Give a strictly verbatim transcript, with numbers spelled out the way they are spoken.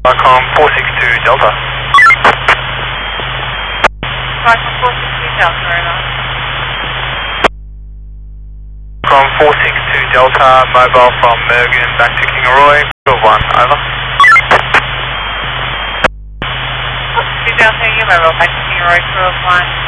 Vicom four six two Delta. Vicom four six two Delta, over. Vicom four six two Delta, mobile from Mergen back to Kingaroy, two one, over. two Delta, your mobile back to Kingaroy, two one.